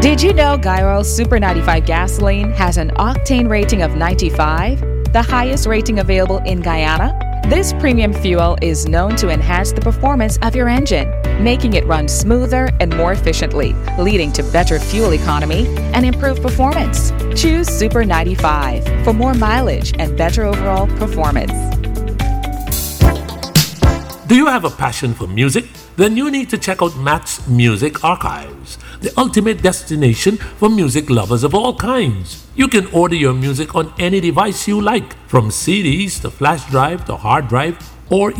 Did you know Gyro Super 95 gasoline has an octane rating of 95, the highest rating available in Guyana? This premium fuel is known to enhance the performance of your engine, making it run smoother and more efficiently, leading to better fuel economy and improved performance. Choose Super 95 for more mileage and better overall performance. Do you have a passion for music? Then you need to check out Matt's Music Archives, the ultimate destination for music lovers of all kinds. You can order your music on any device you like, from CDs to flash drive to hard drive, or